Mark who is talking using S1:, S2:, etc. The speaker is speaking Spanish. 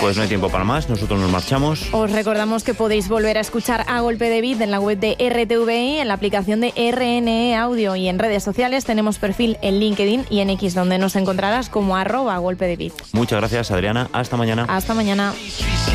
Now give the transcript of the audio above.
S1: Pues no hay tiempo para más, nosotros nos marchamos.
S2: Os recordamos que podéis volver a escuchar A Golpe de Beat en la web de RTVI, en la aplicación de RNE Audio y en redes sociales. Tenemos perfil en LinkedIn y en X, donde nos encontrarás como @golpedebeat.
S1: Muchas gracias, Adriana. Hasta mañana.
S2: Hasta mañana.